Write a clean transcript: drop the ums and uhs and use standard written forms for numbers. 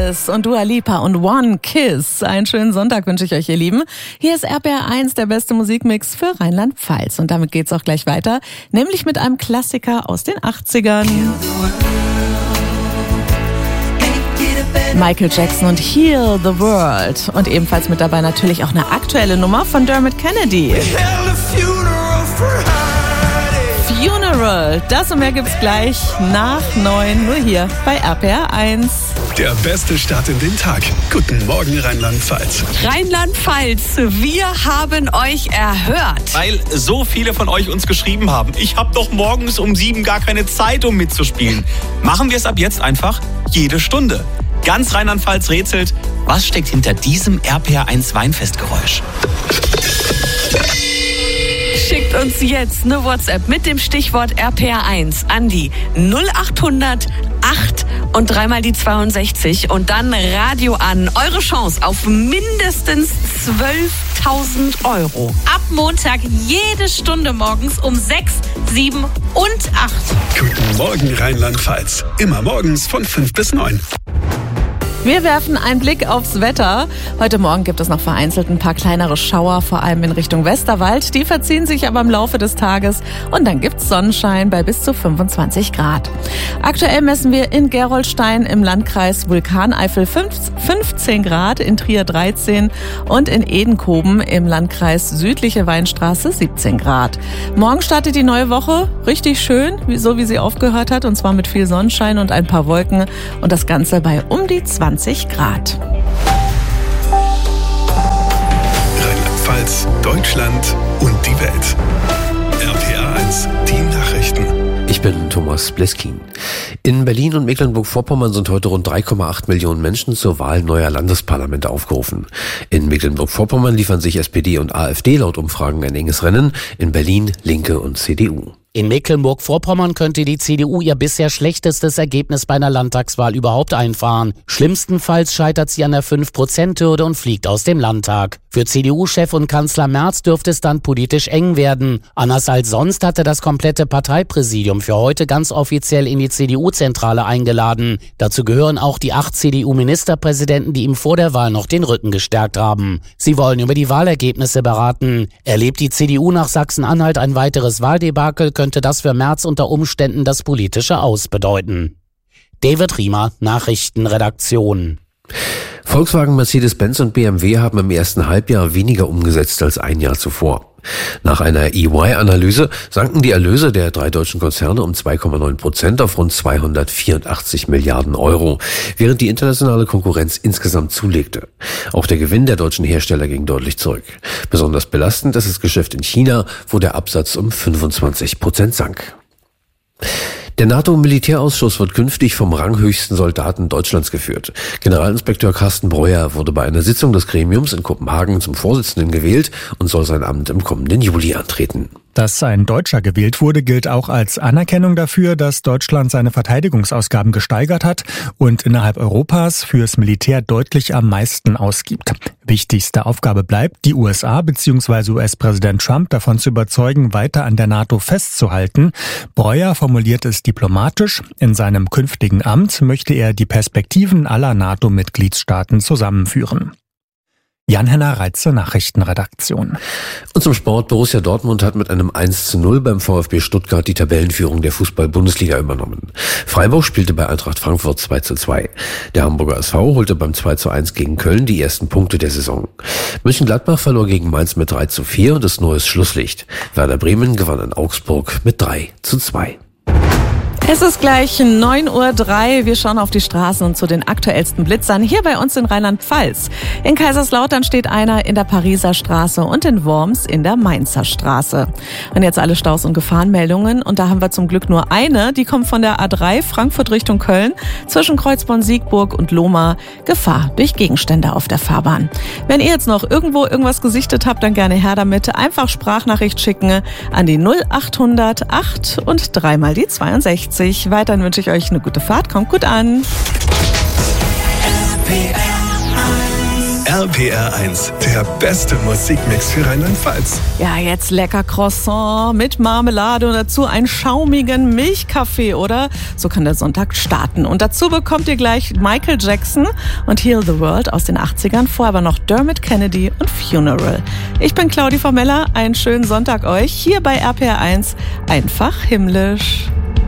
Alice und Dua Lipa und One Kiss. Einen schönen Sonntag wünsche ich euch, ihr Lieben. Hier ist RPR1, der beste Musikmix für Rheinland-Pfalz. Und damit geht's auch gleich weiter, nämlich mit einem Klassiker aus den 80ern. Michael Jackson und Heal the World. Und ebenfalls mit dabei natürlich auch eine aktuelle Nummer von Dermot Kennedy. Funeral, das und mehr gibt's gleich nach 9, nur hier bei RPR1. Der beste Start in den Tag. Guten Morgen, Rheinland-Pfalz. Rheinland-Pfalz, wir haben euch erhört. Weil so viele von euch uns geschrieben haben, ich habe doch morgens um 7 gar keine Zeit, um mitzuspielen. Machen wir es ab jetzt einfach jede Stunde. Ganz Rheinland-Pfalz rätselt, was steckt hinter diesem RPR1 Weinfestgeräusch? Schickt uns jetzt eine WhatsApp mit dem Stichwort RPR1 an die 0800 8 und dreimal die 62 und dann Radio an. Eure Chance auf mindestens 12.000 Euro. Ab Montag jede Stunde morgens um 6, 7 und 8. Guten Morgen, Rheinland-Pfalz. Immer morgens von 5 bis 9. Wir werfen einen Blick aufs Wetter. Heute Morgen gibt es noch vereinzelt ein paar kleinere Schauer, vor allem in Richtung Westerwald. Die verziehen sich aber im Laufe des Tages und dann gibt's Sonnenschein bei bis zu 25 Grad. Aktuell messen wir in Gerolstein im Landkreis Vulkaneifel 15 Grad, in Trier 13 und in Edenkoben im Landkreis Südliche Weinstraße 17 Grad. Morgen startet die neue Woche richtig schön, so wie sie aufgehört hat, und zwar mit viel Sonnenschein und ein paar Wolken und das Ganze bei um die 20 Grad. Rheinland-Pfalz, Deutschland und die Welt. RPR1, die Nachrichten. Ich bin Thomas Bleskin. In Berlin und Mecklenburg-Vorpommern sind heute rund 3,8 Millionen Menschen zur Wahl neuer Landesparlamente aufgerufen. In Mecklenburg-Vorpommern liefern sich SPD und AfD laut Umfragen ein enges Rennen, in Berlin Linke und CDU. In Mecklenburg-Vorpommern könnte die CDU ihr bisher schlechtestes Ergebnis bei einer Landtagswahl überhaupt einfahren. Schlimmstenfalls scheitert sie an der 5%-Hürde und fliegt aus dem Landtag. Für CDU-Chef und Kanzler Merz dürfte es dann politisch eng werden. Anders als sonst hatte das komplette Parteipräsidium für heute ganz offiziell in die CDU-Zentrale eingeladen. Dazu gehören auch die 8 CDU-Ministerpräsidenten, die ihm vor der Wahl noch den Rücken gestärkt haben. Sie wollen über die Wahlergebnisse beraten. Erlebt die CDU nach Sachsen-Anhalt ein weiteres Wahldebakel, könnte das für Merz unter Umständen das politische Aus bedeuten. David Riemer, Nachrichtenredaktion. Volkswagen, Mercedes-Benz und BMW haben im ersten Halbjahr weniger umgesetzt als ein Jahr zuvor. Nach einer EY-Analyse sanken die Erlöse der 3 deutschen Konzerne um 2,9% auf rund 284 Milliarden Euro, während die internationale Konkurrenz insgesamt zulegte. Auch der Gewinn der deutschen Hersteller ging deutlich zurück. Besonders belastend ist das Geschäft in China, wo der Absatz um 25% sank. Der NATO-Militärausschuss wird künftig vom ranghöchsten Soldaten Deutschlands geführt. Generalinspekteur Carsten Breuer wurde bei einer Sitzung des Gremiums in Kopenhagen zum Vorsitzenden gewählt und soll sein Amt im kommenden Juli antreten. Dass ein Deutscher gewählt wurde, gilt auch als Anerkennung dafür, dass Deutschland seine Verteidigungsausgaben gesteigert hat und innerhalb Europas fürs Militär deutlich am meisten ausgibt. Wichtigste Aufgabe bleibt, die USA bzw. US-Präsident Trump davon zu überzeugen, weiter an der NATO festzuhalten. Breuer formuliert es diplomatisch. In seinem künftigen Amt möchte er die Perspektiven aller NATO-Mitgliedstaaten zusammenführen. Jan-Henner Reitze, Nachrichtenredaktion. Und zum Sport. Borussia Dortmund hat mit einem 1:0 beim VfB Stuttgart die Tabellenführung der Fußball-Bundesliga übernommen. Freiburg spielte bei Eintracht Frankfurt 2:2. Der Hamburger SV holte beim 2:1 gegen Köln die ersten Punkte der Saison. Mönchengladbach verlor gegen Mainz mit 3:4 und ist neues Schlusslicht. Werder Bremen gewann in Augsburg mit 3:2. Es ist gleich 9:03 Uhr. Wir schauen auf die Straßen und zu den aktuellsten Blitzern hier bei uns in Rheinland-Pfalz. In Kaiserslautern steht einer in der Pariser Straße und in Worms in der Mainzer Straße. Und jetzt alle Staus und Gefahrenmeldungen. Und da haben wir zum Glück nur eine. Die kommt von der A3 Frankfurt Richtung Köln zwischen Kreuzborn, Siegburg und Lohmar. Gefahr durch Gegenstände auf der Fahrbahn. Wenn ihr jetzt noch irgendwo irgendwas gesichtet habt, dann gerne her damit. Einfach Sprachnachricht schicken an die 0800 8 und dreimal die 62. Weiterhin wünsche ich euch eine gute Fahrt. Kommt gut an. RPR RPR 1, der beste Musikmix für Rheinland-Pfalz. Ja, jetzt lecker Croissant mit Marmelade und dazu einen schaumigen Milchkaffee, oder? So kann der Sonntag starten. Und dazu bekommt ihr gleich Michael Jackson und Heal the World aus den 80ern, vorher aber noch Dermot Kennedy und Funeral. Ich bin Claudi Formella, einen schönen Sonntag euch hier bei RPR 1, einfach himmlisch.